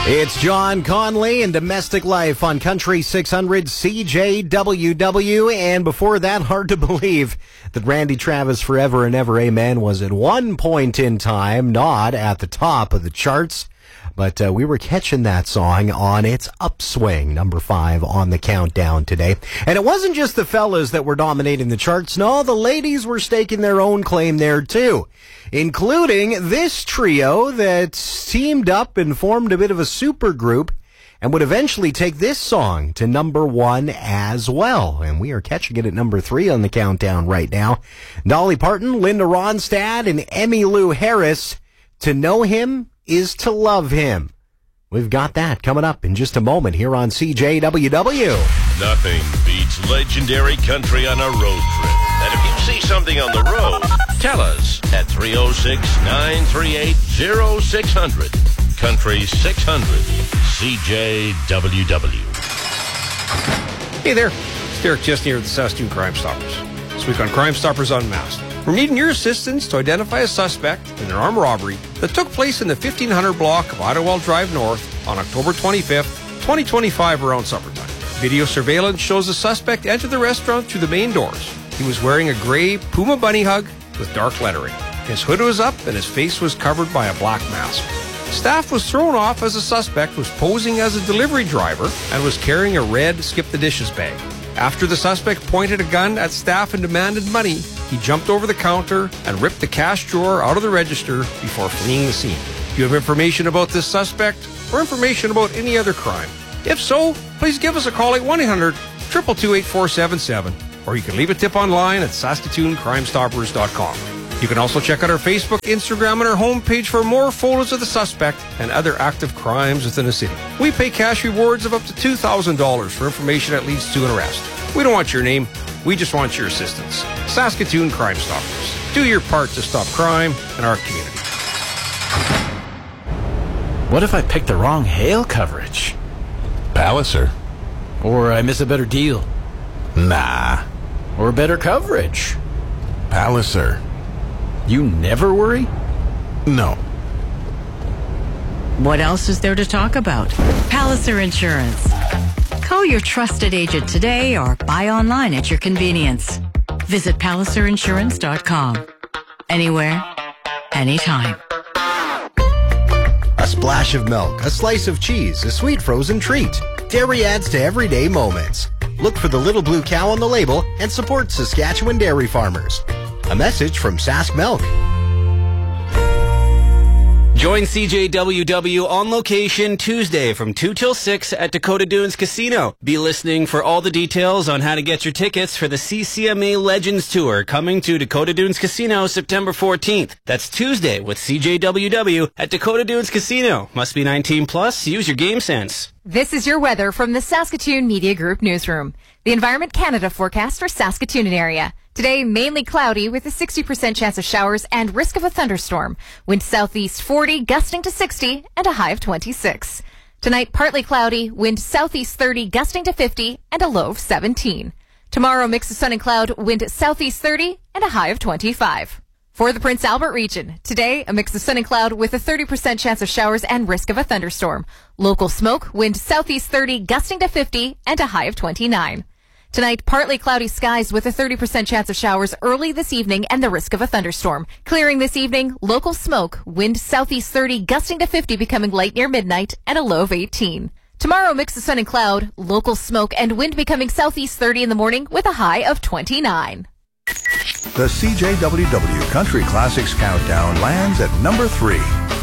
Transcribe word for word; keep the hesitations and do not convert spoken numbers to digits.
It's John Conley and Domestic Life on Country six hundred C J W W. And before that, hard to believe that Randy Travis Forever and Ever Amen was at one point in time not at the top of the charts. But uh, we were catching that song on its upswing, number five on the countdown today. And it wasn't just the fellas that were dominating the charts. No, the ladies were staking their own claim there too, including this trio that teamed up and formed a bit of a super group and would eventually take this song to number one as well. And we are catching it at number three on the countdown right now. Dolly Parton, Linda Ronstadt, and Emmylou Harris. To know him is to love him. We've got that coming up in just a moment here on C J W W. Nothing beats legendary country on a road trip. And if you see something on the road, tell us at three oh six, nine three eight, oh six hundred. Country six hundred, C J W W. Hey there, it's Derek Chesney here with the Saskatoon Crime Stoppers. This week on Crime Stoppers Unmasked, we're needing your assistance to identify a suspect in an armed robbery that took place in the fifteen hundred block of Idlewild Drive North on October twenty-fifth, twenty twenty-five around supper time. Video surveillance shows the suspect enter the restaurant through the main doors. He was wearing a gray Puma bunny hug with dark lettering. His hood was up and his face was covered by a black mask. Staff was thrown off as the suspect was posing as a delivery driver and was carrying a red skip-the-dishes bag. After the suspect pointed a gun at staff and demanded money, he jumped over the counter and ripped the cash drawer out of the register before fleeing the scene. Do you have information about this suspect or information about any other crime? If so, please give us a call at one eight hundred, two two two, eight four seven seven, or you can leave a tip online at Saskatoon Crime Stoppers dot com. You can also check out our Facebook, Instagram, and our homepage for more photos of the suspect and other active crimes within the city. We pay cash rewards of up to two thousand dollars for information that leads to an arrest. We don't want your name, we just want your assistance. Saskatoon Crime Stoppers. Do your part to stop crime in our community. What if I pick the wrong hail coverage? Palliser. Or I miss a better deal? Nah. Or better coverage? Palliser. You never worry? No. What else is there to talk about? Palliser Insurance. Call your trusted agent today or buy online at your convenience. Visit Palliser Insurance dot com. Anywhere, anytime. A splash of milk, a slice of cheese, a sweet frozen treat. Dairy adds to everyday moments. Look for the little blue cow on the label and support Saskatchewan dairy farmers. A message from Sask Milk. Join C J W W on location Tuesday from two till six at Dakota Dunes Casino. Be listening for all the details on how to get your tickets for the C C M A Legends Tour coming to Dakota Dunes Casino September fourteenth. That's Tuesday with C J W W at Dakota Dunes Casino. Must be nineteen plus. Use your game sense. This is your weather from the Saskatoon Media Group Newsroom. The Environment Canada forecast for Saskatoon and area. Today, mainly cloudy with a sixty percent chance of showers and risk of a thunderstorm. Wind southeast forty, gusting to sixty, and a high of twenty-six. Tonight, partly cloudy, wind southeast thirty, gusting to fifty, and a low of seventeen. Tomorrow, mix of sun and cloud, wind southeast thirty, and a high of twenty-five. For the Prince Albert region, today, a mix of sun and cloud with a thirty percent chance of showers and risk of a thunderstorm. Local smoke, wind southeast thirty, gusting to fifty, and a high of twenty-nine. Tonight, partly cloudy skies with a thirty percent chance of showers early this evening and the risk of a thunderstorm. Clearing this evening, local smoke, wind southeast thirty, gusting to fifty, becoming light near midnight, and a low of eighteen. Tomorrow, mix of sun and cloud, local smoke, and wind becoming southeast thirty in the morning with a high of twenty-nine. The C J W W Country Classics Countdown lands at number three.